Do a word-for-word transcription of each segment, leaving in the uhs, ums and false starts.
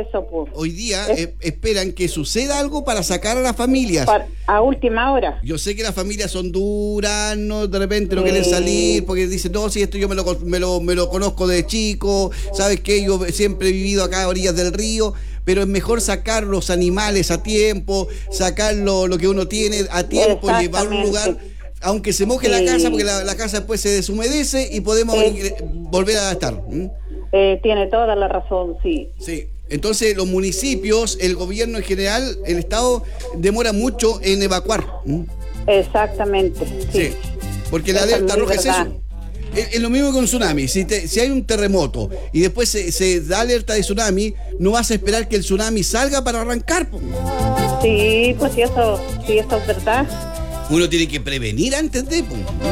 eso, pues. Hoy día eh, esperan que suceda algo para sacar a las familias. Para, a última hora. Yo sé que las familias son duras, no de repente no Sí. quieren salir porque dicen, no, si esto yo me lo, me lo, me lo conozco de chico, ¿sabes qué? Yo siempre he vivido acá a orillas del río, pero es mejor sacar los animales a tiempo, sacar lo, lo que uno tiene a tiempo, llevar a un lugar, aunque se moje Sí. la casa, porque la, la casa después se deshumedece y podemos Eh. volver a estar. ¿Mm? Eh, tiene toda la razón, sí. Sí, entonces los municipios, el gobierno en general, el Estado demora mucho en evacuar. ¿Mm? Exactamente, sí. Sí, porque la Eso es alerta muy roja es verdad. eso. Es, es lo mismo que un tsunami. Si, te, si hay un terremoto y después se, se da alerta de tsunami, no vas a esperar que el tsunami salga para arrancar. Po. Sí, pues sí, eso, sí, eso es verdad. Uno tiene que prevenir antes de. Po.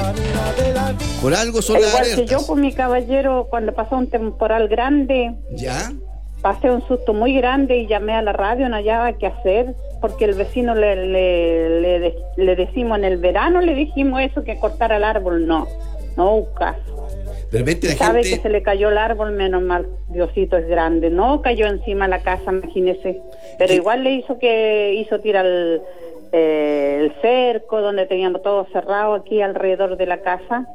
Por algo son las Igual alertas. que yo, pues mi caballero, cuando pasó un temporal grande, ¿Ya? pasé un susto muy grande y llamé a la radio, no hallaba qué hacer, porque el vecino le, le, le, de- le decimos en el verano, le dijimos eso, que cortara el árbol, no, no hubo caso. De repente la Sabe gente. que se le cayó el árbol, menos mal, Diosito es grande, no cayó encima de la casa, imagínese, pero Sí. igual le hizo que hizo tirar el, eh, el cerco, donde teníamos todo cerrado aquí alrededor de la casa,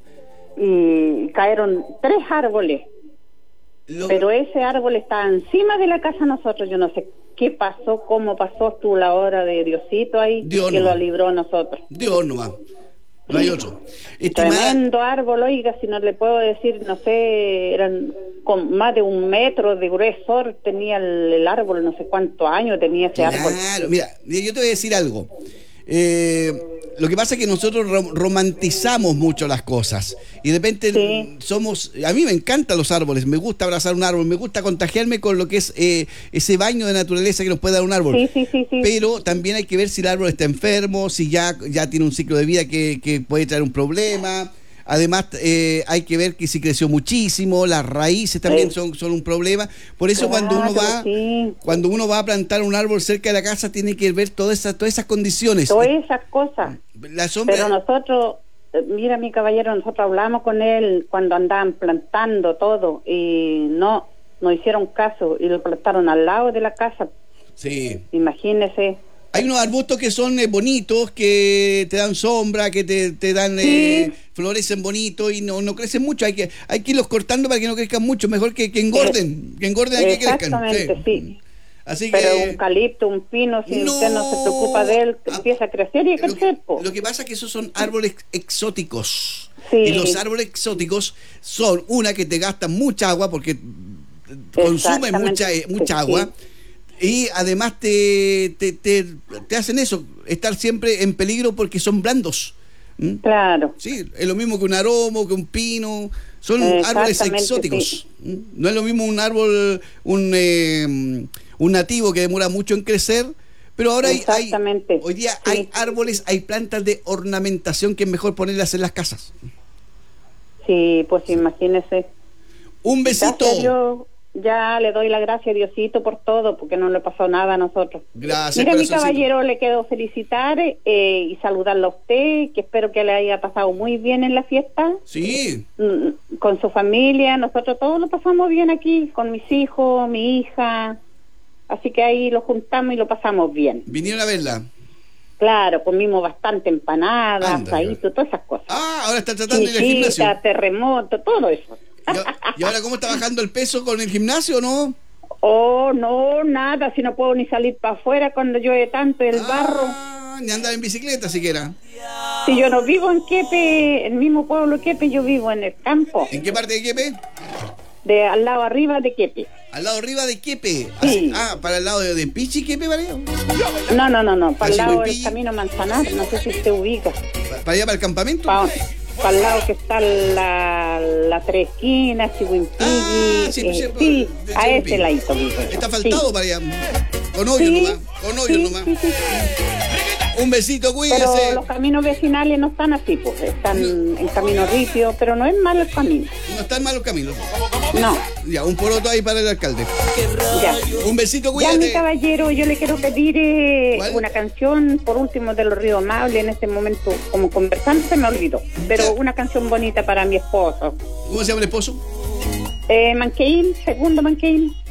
y cayeron tres árboles. Lo- Pero ese árbol está encima de la casa de nosotros. Yo no sé qué pasó, cómo pasó, estuvo la hora de Diosito ahí, Dios que no. lo libró a nosotros. Dios nomás. No hay otro. Estimada, Tremendo árbol, oiga, si no le puedo decir, no sé, eran con más de un metro de gruesor, tenía el, el árbol, no sé cuántos años tenía ese árbol. claro, mira, yo te voy a decir algo. Eh, lo que pasa es que nosotros rom- romantizamos mucho las cosas y de repente Sí. somos, a mí me encantan los árboles, me gusta abrazar un árbol, me gusta contagiarme con lo que es eh, ese baño de naturaleza que nos puede dar un árbol. Sí, sí, sí, sí. Pero también hay que ver si el árbol está enfermo, si ya, ya tiene un ciclo de vida que, que puede traer un problema. Además, eh, hay que ver que si creció muchísimo, las raíces también Sí. son, son un problema. Por eso cuando uno Claro, va sí. cuando uno va a plantar un árbol cerca de la casa, tiene que ver todas esas, todas esas condiciones. Todas esas cosas. La sombra. Pero nosotros, eh, mira mi caballero, nosotros hablamos con él cuando andaban plantando todo y no, no hicieron caso y lo plantaron al lado de la casa, Sí. imagínese. Hay unos arbustos que son eh, bonitos, que te dan sombra, que te, te dan, eh, Sí. florecen bonito y no, no crecen mucho. Hay que, hay que irlos cortando para que no crezcan mucho. Mejor que, que engorden. Que engorden hay que crezcan. Exactamente, sí. Así Pero que. un eucalipto, un pino, si No. usted no se preocupa de él, Ah, empieza a crecer y a Lo que, crecer, po. lo que pasa es que esos son árboles exóticos. Sí. Y los árboles exóticos son una que te gastan mucha agua porque consumen Exactamente, mucha, eh, mucha sí. agua. Y además te, te, te, te hacen eso, estar siempre en peligro porque son blandos. ¿Mm? Claro. Sí, es lo mismo que un aromo, que un pino. Son árboles Exactamente, exóticos. sí. ¿Mm? No es lo mismo un árbol, un, eh, un nativo que demora mucho en crecer. Pero ahora hay, hay- Exactamente, hoy día sí. hay árboles, hay plantas de ornamentación que es mejor ponerlas en las casas. Sí, pues imagínese. Un besito. Gracias, yo ya le doy la gracia a Diosito por todo, porque no le pasó nada a nosotros. Gracias, Mira, mi corazoncito. caballero, le quedo felicitar eh, y saludarlo a usted, que espero que le haya pasado muy bien en la fiesta, Sí, mm, con su familia. Nosotros todos lo pasamos bien aquí, con mis hijos, mi hija, así que ahí lo juntamos y lo pasamos bien. vinieron a verla. Claro, comimos bastante empanadas, Anda, asadito, todas esas cosas. Ah, ahora está tratando de ir al gimnasio. Chichita, terremoto, todo eso. ¿Y, a- y ahora cómo está bajando el peso con el gimnasio o no? Oh, no, nada, si no puedo ni salir para afuera cuando llueve tanto el barro. Ah, ni andar en bicicleta siquiera. Si yo no vivo en Quepe, el mismo pueblo Quepe, yo vivo en el campo, ¿En qué parte de Quepe? de al lado arriba de Quepe. Al lado arriba de Quepe. Sí. Ah, para el lado de, de Pichi, Quepe, para allá. No, no, no, no, para el Así lado voy, del pi- camino Manzanar, no sé si usted ubica. Para allá, para el campamento. Para el lado que está la, la Tres Esquinas, Chihuimpilli, Ah, sí, pues, eh, sí, sí, de a Chihuimpilli. ese ladito vivo. Está faltado Sí. para allá. Con hoyos Sí, nomás. Con hoyos sí, nomás. sí, sí. Un besito, Pero cuídese. los caminos vecinales no están así, pues, están en camino rígido, pero no es malo el camino. No están malos caminos. No, Ya, un poroto ahí para el alcalde. ya. Un besito, Ya, mi cuídate. caballero, yo le quiero pedir eh, ¿Cuál? una canción, por último, de los Ríos Amables. En este momento, como conversando, se me olvidó. Pero Ya. una canción bonita para mi esposo. ¿Cómo se llama el esposo? Eh, Manquein, segundo Manquein.